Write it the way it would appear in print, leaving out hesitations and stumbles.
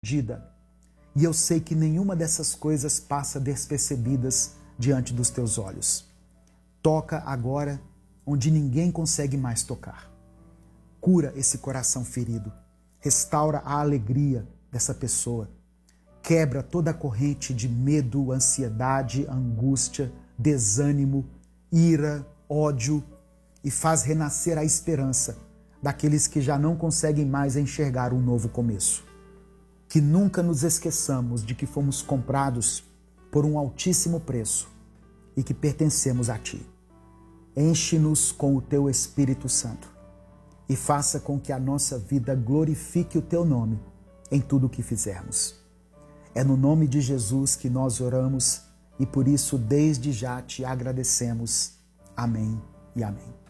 medida. E eu sei que nenhuma dessas coisas passa despercebidas diante dos teus olhos. Toca agora onde ninguém consegue mais tocar. Cura esse coração ferido. Restaura a alegria dessa pessoa. Quebra toda a corrente de medo, ansiedade, angústia, desânimo, ira, ódio e faz renascer a esperança daqueles que já não conseguem mais enxergar um novo começo. Que nunca nos esqueçamos de que fomos comprados por um altíssimo preço e que pertencemos a Ti. Enche-nos com o Teu Espírito Santo e faça com que a nossa vida glorifique o Teu nome em tudo o que fizermos. É no nome de Jesus que nós oramos e por isso desde já Te agradecemos. Amém e amém.